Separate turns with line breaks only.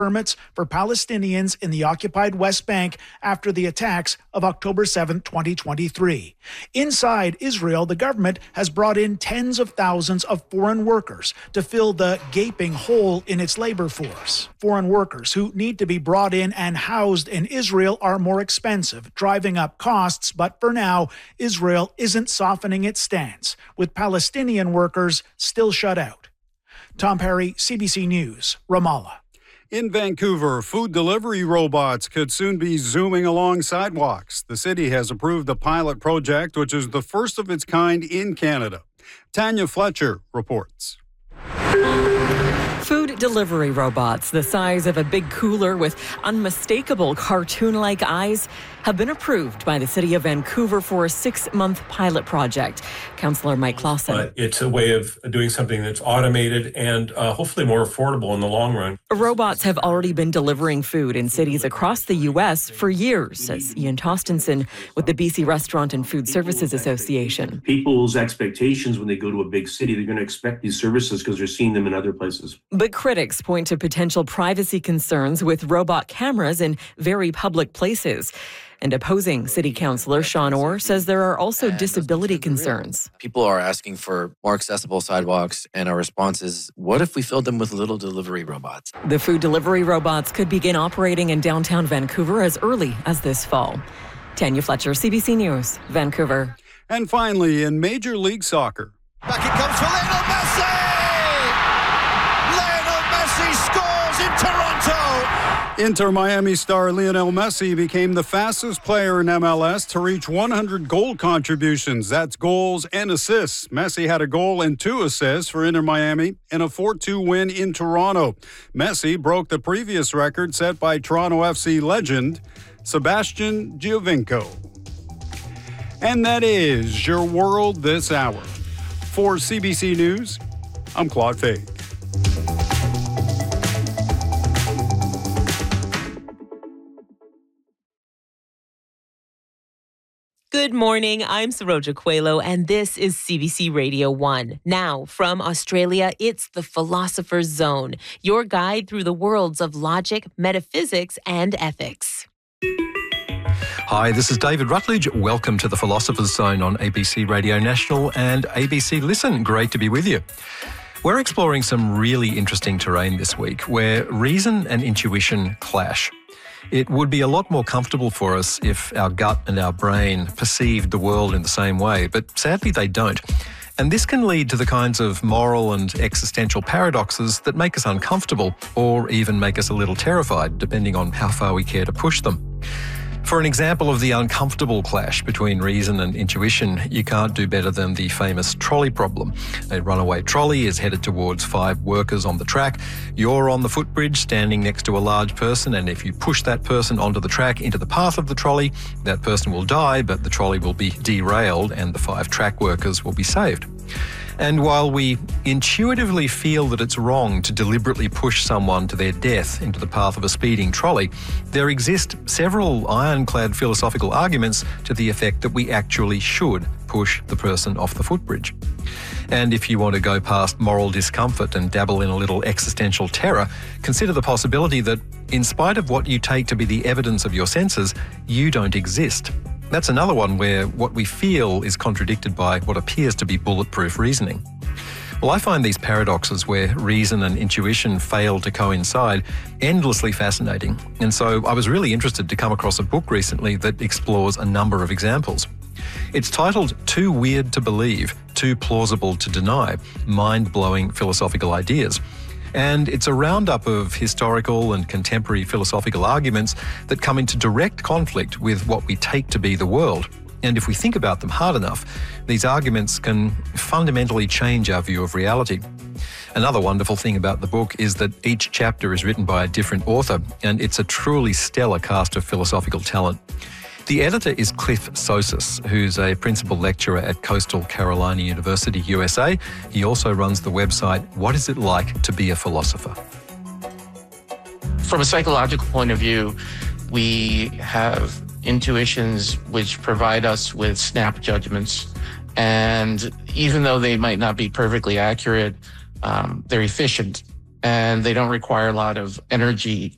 permits for Palestinians in the occupied West Bank after the attacks of October 7, 2023. Inside Israel, the government has brought in tens of thousands of foreign workers to fill the gaping hole in its labor force. Foreign workers who need to be brought in and housed in Israel are more expensive, driving up costs, but for now, Israel isn't softening its stance, with Palestinian workers still shut out. Tom Perry, CBC News, Ramallah.
In Vancouver, food delivery robots could soon be zooming along sidewalks. The city has approved a pilot project, which is the first of its kind in Canada. Tanya Fletcher reports.
Food delivery robots the size of a big cooler with unmistakable cartoon-like eyes have been approved by the City of Vancouver for a 6-month pilot project. Councillor Mike Clausen.
It's a way of doing something that's automated and hopefully more affordable in the long run.
Robots have already been delivering food in cities across the U.S. for years, says Ian Tostenson with the BC Restaurant and Food Services Association.
People's expectations when they go to a big city, they're going to expect these services because they're seeing them in other places.
But critics point to potential privacy concerns with robot cameras in very public places. And opposing City Councillor Sean Orr says there are also disability concerns.
People are asking for more accessible sidewalks, and our response is, what if we filled them with little delivery robots?
The food delivery robots could begin operating in downtown Vancouver as early as this fall. Tanya Fletcher, CBC News, Vancouver.
And finally, in Major League Soccer.
Back it comes for Lionel Messi! Lionel Messi scores in Toronto!
Inter Miami star Lionel Messi became the fastest player in MLS to reach 100 goal contributions. That's goals and assists. Messi had a goal and 2 assists for Inter Miami in a 4-2 win in Toronto. Messi broke the previous record set by Toronto FC legend Sebastian Giovinco. And that is your world this hour. For CBC News, I'm Claude Fay.
Good morning, I'm Saroja Coelho, and this is CBC Radio 1. Now, from Australia, it's the Philosopher's Zone, your guide through the worlds of logic, metaphysics, and ethics.
Hi, this is David Rutledge. Welcome to the Philosopher's Zone on ABC Radio National and ABC Listen. Great to be with you. We're exploring some really interesting terrain this week where reason and intuition clash. It would be a lot more comfortable for us if our gut and our brain perceived the world in the same way, but sadly they don't. And this can lead to the kinds of moral and existential paradoxes that make us uncomfortable or even make us a little terrified, depending on how far we care to push them. For an example of the uncomfortable clash between reason and intuition, you can't do better than the famous trolley problem. A runaway trolley is headed towards 5 workers on the track. You're on the footbridge standing next to a large person, and if you push that person onto the track into the path of the trolley, that person will die, but the trolley will be derailed and the 5 track workers will be saved. And while we intuitively feel that it's wrong to deliberately push someone to their death into the path of a speeding trolley, there exist several ironclad philosophical arguments to the effect that we actually should push the person off the footbridge. And if you want to go past moral discomfort and dabble in a little existential terror, consider the possibility that, in spite of what you take to be the evidence of your senses, you don't exist. That's another one where what we feel is contradicted by what appears to be bulletproof reasoning. Well, I find these paradoxes where reason and intuition fail to coincide endlessly fascinating. And so I was really interested to come across a book recently that explores a number of examples. It's titled Too Weird to Believe, Too Plausible to Deny, Mind-Blowing Philosophical Ideas. And it's a roundup of historical and contemporary philosophical arguments that come into direct conflict with what we take to be the world. And if we think about them hard enough, these arguments can fundamentally change our view of reality. Another wonderful thing about the book is that each chapter is written by a different author, and it's a truly stellar cast of philosophical talent. The editor is Cliff Sosis, who's a principal lecturer at Coastal Carolina University, USA. He also runs the website, What Is It Like to Be a Philosopher?
From a psychological point of view, we have intuitions which provide us with snap judgments. And even though they might not be perfectly accurate, they're efficient and they don't require a lot of energy